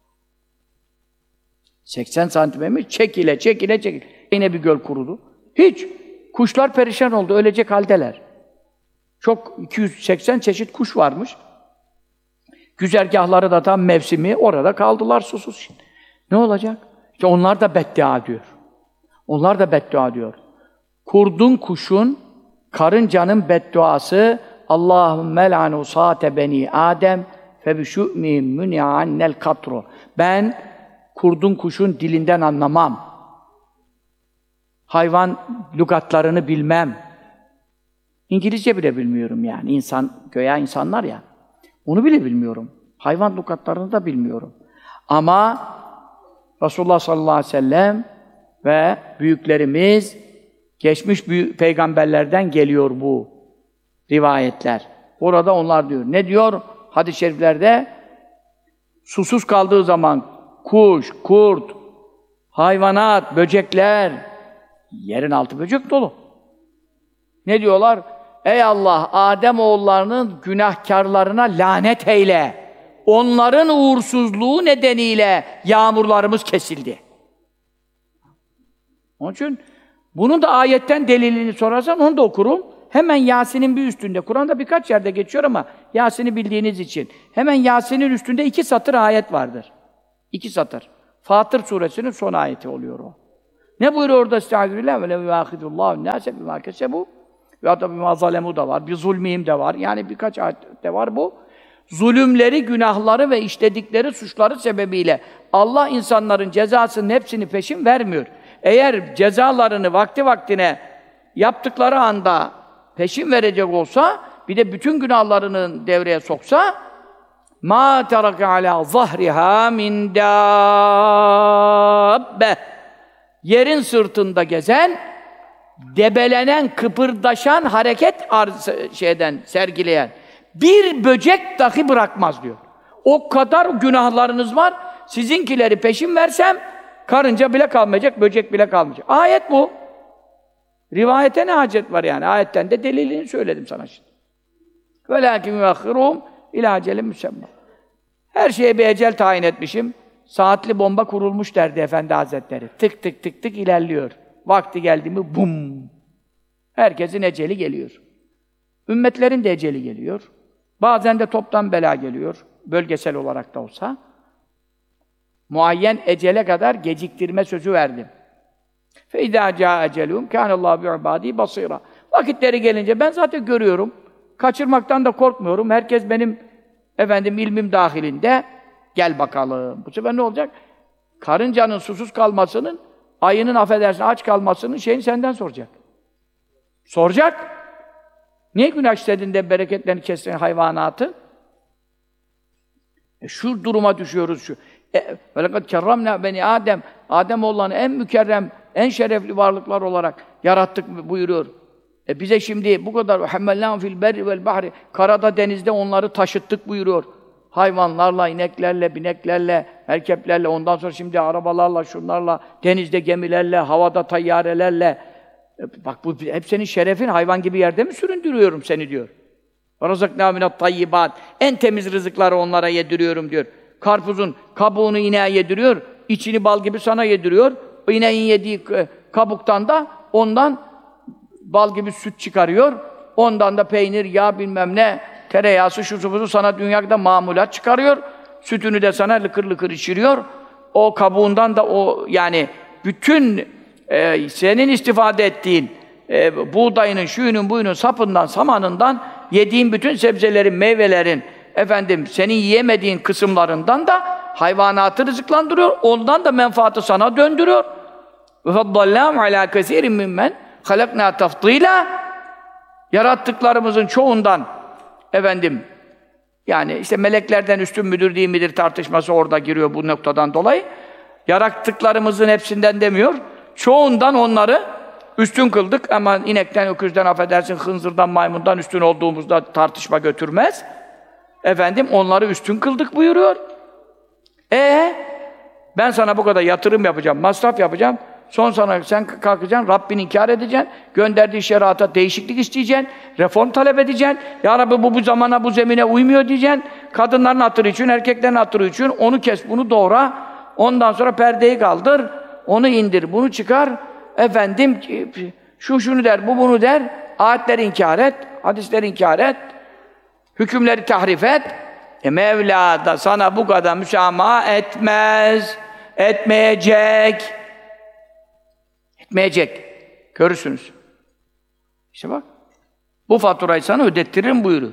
seksen santime inmiş, çekile çekile çekile. Yine bir göl kurudu. Hiç. Kuşlar perişan oldu, ölecek haldeler. Çok iki yüz seksen çeşit kuş varmış. Güzergahları da tam mevsimi, orada kaldılar susuz şimdi. Ne olacak? İşte onlar da beddua diyor. Onlar da beddua diyor. Kurdun, kuşun, karıncanın bedduası Allahümme la'nu saate beni Adem fe bi şu'mihim muni'annel katru. Ben kurdun, kuşun dilinden anlamam. Hayvan lügatlarını bilmem. İngilizce bile bilmiyorum yani. İnsan, göya insanlar ya. Onu bile bilmiyorum. Hayvan lügatlarını da bilmiyorum. Ama Resulullah sallallahu aleyhi ve sellem ve büyüklerimiz, geçmiş büyük peygamberlerden geliyor bu rivayetler. Orada onlar diyor. Ne diyor hadis-i şeriflerde? Susuz kaldığı zaman kuş, kurt, hayvanat, böcekler, yerin altı böcek dolu. Ne diyorlar? Ey Allah, Adem oğullarının günahkarlarına lanet eyle. Onların uğursuzluğu nedeniyle yağmurlarımız kesildi. Onun için bunun da ayetten delilini sorarsan onu da okurum. Hemen Yasin'in bir üstünde, Kur'an'da birkaç yerde geçiyor ama Yasin'i bildiğiniz için. Hemen Yasin'in üstünde iki satır ayet vardır. İki satır. Fatır suresinin son ayeti oluyor o. Ne buyuruyor orada? Estağfirullah ve lev yuâkhidullahu nâse bimâ kesebû ve hatta bimâ zalemû da var. Bir zulmihim de var. Yani birkaç ayette var bu. Zulümleri, günahları ve işledikleri suçları sebebiyle Allah insanların cezasının hepsini peşin vermiyor. Eğer cezalarını vakti vaktine yaptıkları anda peşin verecek olsa, bir de bütün günahlarını devreye soksa مَا تَرَكَ عَلَى ظَهْرِهَا مِنْ دَابَّةٍ Yerin sırtında gezen, debelenen, kıpırdaşan, hareket arz- şeyden sergileyen bir böcek dahi bırakmaz diyor. O kadar günahlarınız var, sizinkileri peşin versem karınca bile kalmayacak, böcek bile kalmayacak. Ayet bu. Rivayete ne hacet var yani? Ayetten de delilini söyledim sana şimdi. وَلَاكِمْ يُوَخِّرُهُمْ اِلَى اَجَلٍ مُسَمَّى Her şeye bir ecel tayin etmişim. Saatli bomba kurulmuş derdi Efendi Hazretleri. Tık tık tık tık ilerliyor. Vakti geldi mi bum! Herkesin eceli geliyor. Ümmetlerin de eceli geliyor. Bazen de toptan bela geliyor. Bölgesel olarak da olsa. Muayyen ecele kadar geciktirme sözü verdim. فَاِذَا جَاءَ اَجَلُهُمْ كَانَ اللّٰهُ بِعِبَادِهِ بَصِيرًا Vakitleri gelince ben zaten görüyorum. Kaçırmaktan da korkmuyorum. Herkes benim efendim ilmim dahilinde. Gel bakalım. Bu sefer ne olacak? Karıncanın susuz kalmasının, ayının affedersin aç kalmasının şeyini senden soracak. Soracak. Niye günah işledin de bereketlerini kestin hayvanatı? E şu duruma düşüyoruz şu. وَلَقَدْ كَرَّمْنَا beni Adem. Ademoğullarını en mükerrem, en şerefli varlıklar olarak yarattık buyuruyor. E bize şimdi bu kadar وَحَمَّلْنَاهُمْ فِي الْبَرِّ وَالْبَحْرِ Karada, denizde onları taşıttık buyuruyor. Hayvanlarla, ineklerle, bineklerle, erkeklerle, ondan sonra şimdi arabalarla, şunlarla, denizde gemilerle, havada tayyarelerle. E bak bu hep senin şerefin, hayvan gibi yerde mi süründürüyorum seni diyor. وَرَزَقْنَا مِنَ الطَّيِّبَاتِ En temiz rızıkları onlara yediriyorum diyor. Karpuzun kabuğunu ineğe yediriyor, içini bal gibi sana yediriyor. O ineğin yediği kabuktan da ondan bal gibi süt çıkarıyor. Ondan da peynir, yağ bilmem ne, tereyağısı, şusu buzu sana dünyada mamulat çıkarıyor. Sütünü de sana lıkır lıkır içiriyor. O kabuğundan da o yani bütün e, senin istifade ettiğin e, buğdayının, şuyunun, buyunun, sapından, samanından yediğin bütün sebzelerin, meyvelerin efendim senin yiyemediğin kısımlarından da hayvanatı rızıklandırıyor. Ondan da menfaatı sana döndürüyor. Ve faddallâhum alâ kesîrin mimmen halaknâ tafdîlâ Yarattıklarımızın çoğundan efendim yani işte meleklerden üstün müdür değil midir tartışması orada giriyor bu noktadan dolayı. Yarattıklarımızın hepsinden demiyor. Çoğundan onları üstün kıldık ama inekten, öküzden, affedersin, hınzırdan, maymundan üstün olduğumuzda tartışma götürmez. Efendim onları üstün kıldık buyuruyor. Ee, ben sana bu kadar yatırım yapacağım, masraf yapacağım. Son sana sen kalkacaksın, Rabbini inkar edeceksin, gönderdiği şerata değişiklik isteyeceksin, reform talep edeceksin. Ya Rabbi bu bu zamana, bu zemine uymuyor diyeceksin. Kadınların hatırı için, erkeklerin hatırı için onu kes, bunu doğra. Ondan sonra perdeyi kaldır, onu indir, bunu çıkar. Efendim şu şunu der, bu bunu der. Ayetleri inkar et, hadisleri inkar et. Hükümleri tahrif et. E Mevla da sana bu kadar müsamaha etmez. Etmeyecek. Etmeyecek. Görürsünüz. İşte bak. Bu faturayı sana ödettiririm buyuruyor.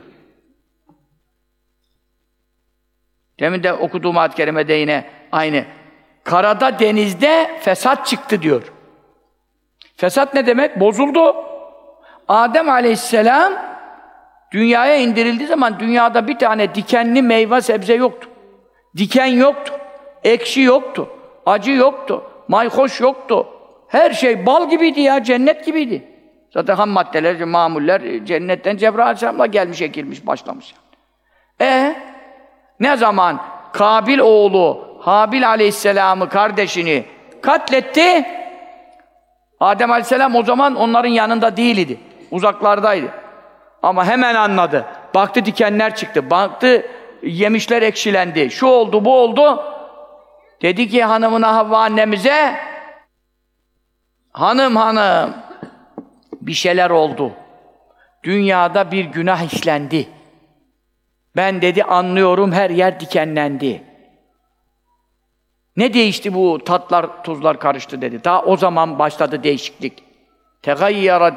Demin de okuduğum ayet-i kerimede yine aynı. Karada, denizde fesat çıktı diyor. Fesat ne demek? Bozuldu. Adem aleyhisselam dünyaya indirildiği zaman dünyada bir tane dikenli meyve sebze yoktu. Diken yoktu. Ekşi yoktu. Acı yoktu. Mayhoş yoktu. Her şey bal gibiydi ya, cennet gibiydi. Zaten ham maddeler, mamuller cennetten Cebrail aleyhisselam'la gelmiş, ekilmiş, başlamış. E ne zaman Kabil oğlu Habil aleyhisselamı, kardeşini katletti, Adem aleyhisselam o zaman onların yanında değildi. Uzaklardaydı. Ama hemen anladı. Baktı dikenler çıktı. Baktı yemişler ekşilendi. Şu oldu, bu oldu. Dedi ki hanımına, Havva annemize, hanım hanım bir şeyler oldu. Dünyada bir günah işlendi. Ben dedi anlıyorum, her yer dikenlendi. Ne değişti bu tatlar, tuzlar karıştı dedi. Daha o zaman başladı değişiklik. Tegayyarat